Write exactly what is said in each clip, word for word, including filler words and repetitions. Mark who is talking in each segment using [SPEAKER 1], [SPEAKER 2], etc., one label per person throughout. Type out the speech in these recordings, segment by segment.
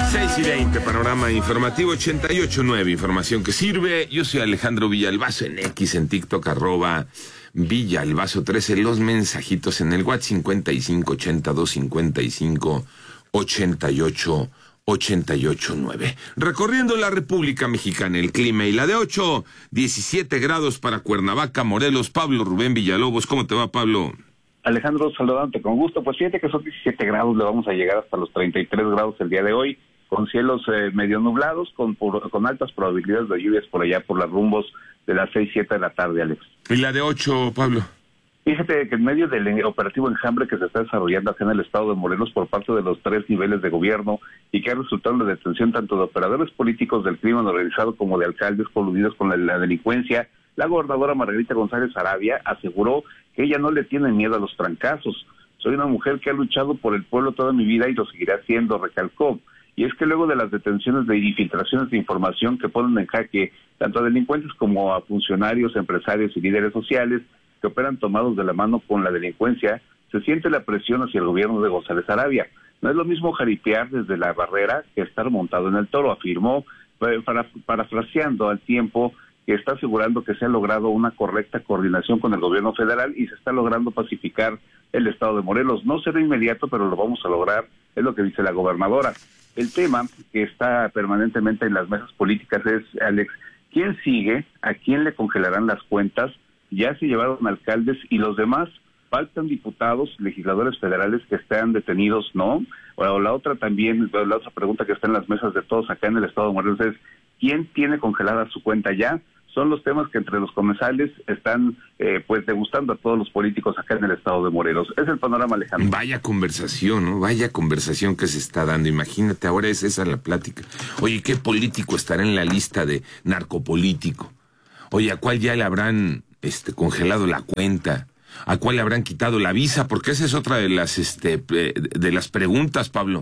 [SPEAKER 1] seis y veinte, panorama informativo ochenta y ocho nueve, información que sirve. Yo soy Alejandro Villalbazo en X, en TikTok, arroba Villalbazo trece, los mensajitos en el WhatsApp cincuenta y cinco ochenta y dos cincuenta y cinco ochenta y ocho ochenta y ocho nueve. Recorriendo la República Mexicana, el clima y la de ocho, diecisiete grados para Cuernavaca, Morelos. Pablo Rubén Villalobos, ¿cómo te va, Pablo?
[SPEAKER 2] Alejandro, saludante con gusto. Pues fíjate que son diecisiete grados, le vamos a llegar hasta los treinta y tres grados el día de hoy, con cielos eh, medio nublados, con, por, con altas probabilidades de lluvias por allá, por los rumbos de las seis, siete de la tarde, Alex.
[SPEAKER 1] ¿Y la de ocho, Pablo?
[SPEAKER 2] Fíjate que en medio del operativo Enjambre que se está desarrollando acá en el estado de Morelos por parte de los tres niveles de gobierno y que ha resultado en la detención tanto de operadores políticos del crimen organizado como de alcaldes coludidos con la, la delincuencia, la gobernadora Margarita González Arabia aseguró que ella no le tiene miedo a los trancazos. Soy una mujer que ha luchado por el pueblo toda mi vida y lo seguirá haciendo, recalcó. Y es que luego de las detenciones de infiltraciones de información que ponen en jaque tanto a delincuentes como a funcionarios, empresarios y líderes sociales que operan tomados de la mano con la delincuencia, se siente la presión hacia el gobierno de González Arabia. No es lo mismo jaripear desde la barrera que estar montado en el toro, afirmó, para, parafraseando al tiempo que está asegurando que se ha logrado una correcta coordinación con el gobierno federal y se está logrando pacificar el estado de Morelos. No será inmediato, pero lo vamos a lograr, es lo que dice la gobernadora. El tema que está permanentemente en las mesas políticas es, Alex, ¿quién sigue? ¿A quién le congelarán las cuentas? Ya se llevaron alcaldes y los demás, faltan diputados, legisladores federales que estén detenidos, ¿no? O la otra también, la otra pregunta que está en las mesas de todos acá en el estado de Morelos es, ¿quién tiene congelada su cuenta ya? Son los temas que entre los comensales están eh, pues degustando a todos los políticos acá en el estado de Morelos. Es el panorama, Alejandro.
[SPEAKER 1] Vaya conversación, ¿no? Vaya conversación que se está dando. Imagínate, ahora es esa la plática. Oye, ¿qué político estará en la lista de narcopolítico? Oye, ¿a cuál ya le habrán este congelado la cuenta? ¿A cuál le habrán quitado la visa? Porque esa es otra de las este de las preguntas, Pablo.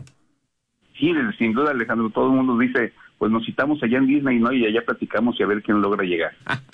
[SPEAKER 2] Sí, sin duda, Alejandro, todo el mundo dice, pues nos citamos allá en Disney, ¿no? Y allá platicamos y a ver quién logra llegar.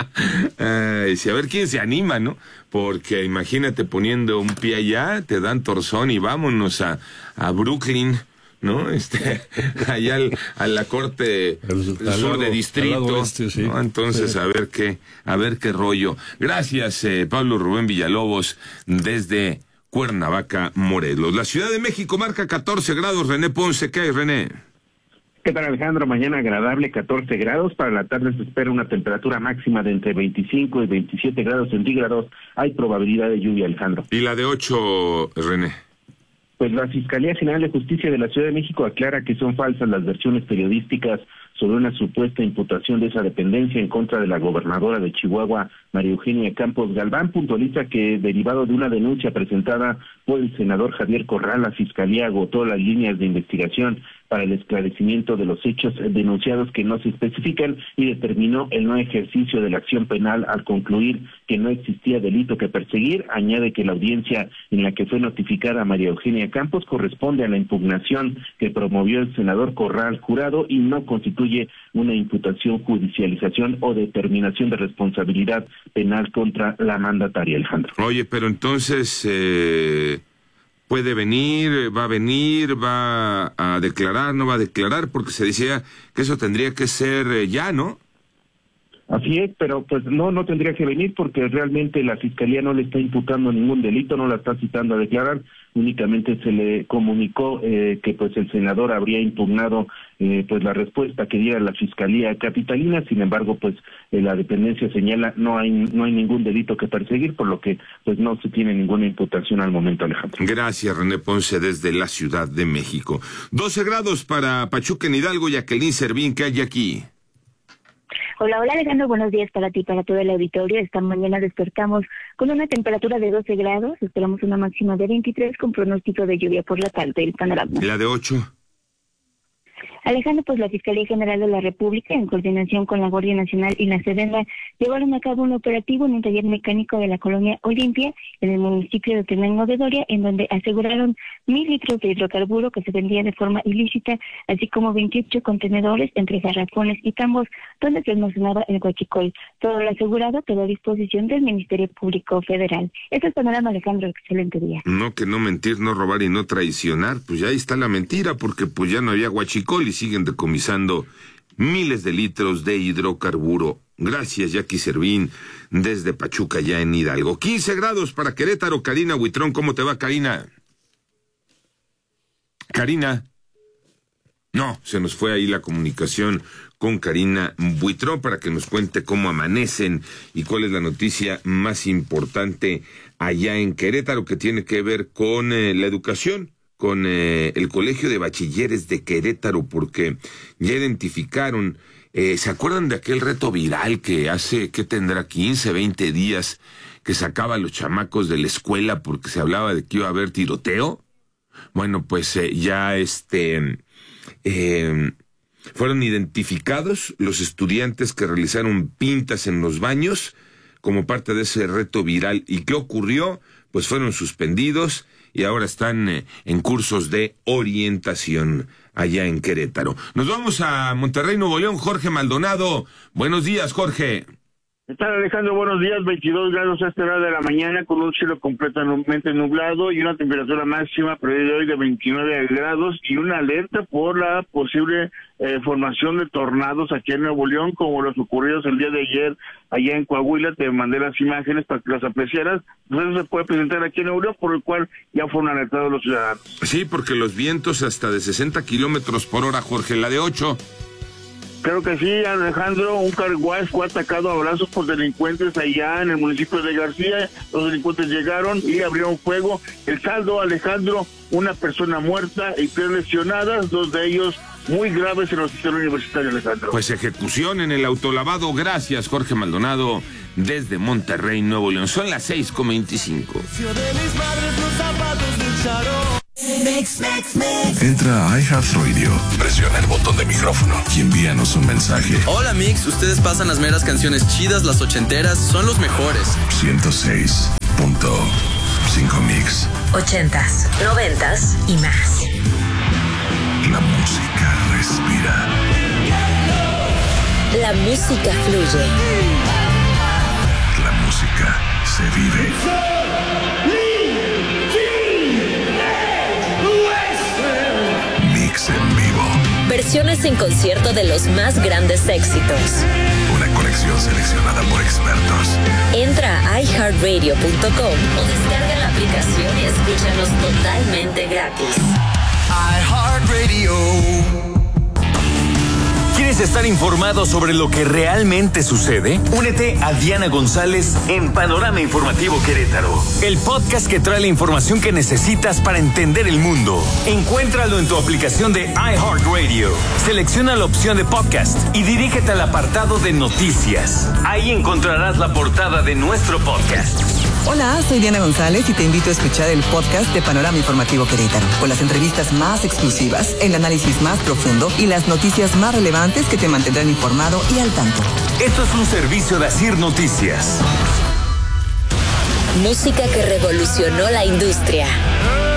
[SPEAKER 1] Ay, sí, a ver quién se anima, ¿no? Porque imagínate poniendo un pie allá, te dan torzón y vámonos a, a Brooklyn, ¿no? Este, allá al, a la corte al, sur al lado, de distrito, oeste, sí. ¿No? Entonces, sí. a ver qué, a ver qué rollo. Gracias, eh, Pablo Rubén Villalobos, desde Cuernavaca, Morelos. La Ciudad de México marca catorce grados. René Ponce, ¿qué hay, René?
[SPEAKER 3] ¿Qué tal, Alejandro? Mañana agradable, catorce grados. Para la tarde se espera una temperatura máxima de entre veinticinco y veintisiete grados centígrados. Hay probabilidad de lluvia, Alejandro.
[SPEAKER 1] ¿Y la de ocho, René?
[SPEAKER 3] Pues la Fiscalía General de Justicia de la Ciudad de México aclara que son falsas las versiones periodísticas sobre una supuesta imputación de esa dependencia en contra de la gobernadora de Chihuahua, María Eugenia Campos Galván. Puntualiza que, derivado de una denuncia presentada por el senador Javier Corral, la Fiscalía agotó las líneas de investigación para el esclarecimiento de los hechos denunciados que no se especifican y determinó el no ejercicio de la acción penal al concluir que no existía delito que perseguir. Añade que la audiencia en la que fue notificada María Eugenia Campos corresponde a la impugnación que promovió el senador Corral Jurado y no constituye una imputación, judicialización o determinación de responsabilidad penal contra la mandataria, Alejandro.
[SPEAKER 1] Oye, pero entonces eh, puede venir, va a venir, va a declarar, no va a declarar, porque se decía que eso tendría que ser eh, ya, ¿no?
[SPEAKER 3] Así es, pero pues no, no tendría que venir porque realmente la Fiscalía no le está imputando ningún delito, no la está citando a declarar, únicamente se le comunicó eh, que pues el senador habría impugnado eh, pues la respuesta que diera la Fiscalía Capitalina. Sin embargo, pues eh, la dependencia señala no hay no hay ningún delito que perseguir, por lo que pues no se tiene ninguna imputación al momento, Alejandro.
[SPEAKER 1] Gracias, René Ponce, desde la Ciudad de México. doce grados para Pachuca en Hidalgo. Jacqueline Servín, ¿qué hay aquí?
[SPEAKER 4] Hola, hola Alejandro, buenos días para ti, para todo el auditorio. Esta mañana despertamos con una temperatura de doce grados, esperamos una máxima de veintitrés con pronóstico de lluvia por la tarde. El panorama.
[SPEAKER 1] ¿Y la de ocho?
[SPEAKER 4] Alejandro, pues la Fiscalía General de la República, en coordinación con la Guardia Nacional y la Sedena, llevaron a cabo un operativo en un taller mecánico de la colonia Olimpia, en el municipio de Tenango de Doria, en donde aseguraron mil litros de hidrocarburo que se vendía de forma ilícita, así como veintiocho contenedores entre garrafones y tambos, donde se almacenaba el huachicol. Todo lo asegurado quedó a disposición del Ministerio Público Federal. Este es el panorama, Alejandro, excelente día.
[SPEAKER 1] No, que no mentir, no robar y no traicionar, pues ya ahí está la mentira, porque pues ya no había huachicol y y siguen decomisando miles de litros de hidrocarburo. Gracias, Jackie Servín, desde Pachuca, ya en Hidalgo. quince grados para Querétaro. Karina Buitrón, ¿cómo te va, Karina? Karina. No, se nos fue ahí la comunicación con Karina Buitrón para que nos cuente cómo amanecen y cuál es la noticia más importante allá en Querétaro, que tiene que ver con eh, la educación, con eh, el Colegio de Bachilleres de Querétaro, porque ya identificaron, eh, ¿se acuerdan de aquel reto viral que hace, que tendrá quince, veinte días, que sacaba a los chamacos de la escuela porque se hablaba de que iba a haber tiroteo? Bueno, pues eh, ya este... Eh, fueron identificados los estudiantes que realizaron pintas en los baños como parte de ese reto viral. ¿Y qué ocurrió? Pues fueron suspendidos y ahora están eh, en cursos de orientación allá en Querétaro. Nos vamos a Monterrey, Nuevo León. Jorge Maldonado. Buenos días, Jorge.
[SPEAKER 5] ¿Qué tal, Alejandro? Buenos días. veintidós grados a esta hora de la mañana con un cielo completamente nublado y una temperatura máxima previa de hoy de veintinueve grados y una alerta por la posible eh, formación de tornados aquí en Nuevo León, como los ocurridos el día de ayer allá en Coahuila. Te mandé las imágenes para que las apreciaras. Entonces se puede presentar aquí en Nuevo León, por el cual ya fueron alertados los ciudadanos.
[SPEAKER 1] Sí, porque los vientos hasta de sesenta kilómetros por hora, Jorge, la de ocho.
[SPEAKER 5] Creo que sí, Alejandro. Un car wash fue atacado a balazos por delincuentes allá en el municipio de García. Los delincuentes llegaron y abrieron fuego. El saldo, Alejandro, una persona muerta y tres lesionadas, dos de ellos muy graves en el sistema universitario, Alejandro.
[SPEAKER 1] Pues ejecución en el autolavado. Gracias, Jorge Maldonado, desde Monterrey, Nuevo León. Son las seis con veinticinco.
[SPEAKER 6] Mix, mix, mix. Entra a iHeartRadio, presiona el botón de micrófono y envíanos un mensaje.
[SPEAKER 7] Hola Mix, ustedes pasan las meras canciones chidas, las ochenteras, son los mejores.
[SPEAKER 6] ciento seis punto cinco Mix.
[SPEAKER 8] Ochentas, noventas y más.
[SPEAKER 6] La música respira.
[SPEAKER 8] La música fluye.
[SPEAKER 6] La música se vive. Mix en vivo.
[SPEAKER 8] Versiones en concierto de los más grandes éxitos.
[SPEAKER 6] Una colección seleccionada por expertos.
[SPEAKER 8] Entra a i heart radio punto com o descarga la aplicación y escúchanos totalmente gratis.
[SPEAKER 9] iHeartRadio. ¿Quieres estar informado sobre lo que realmente sucede? Únete a Diana González en Panorama Informativo Querétaro, el podcast que trae la información que necesitas para entender el mundo. Encuéntralo en tu aplicación de iHeartRadio. Selecciona la opción de podcast y dirígete al apartado de noticias. Ahí encontrarás la portada de nuestro podcast.
[SPEAKER 10] Hola, soy Diana González y te invito a escuchar el podcast de Panorama Informativo Querétaro, con las entrevistas más exclusivas, el análisis más profundo y las noticias más relevantes que te mantendrán informado y al tanto.
[SPEAKER 9] Esto es un servicio de Asir Noticias.
[SPEAKER 8] Música que revolucionó la industria.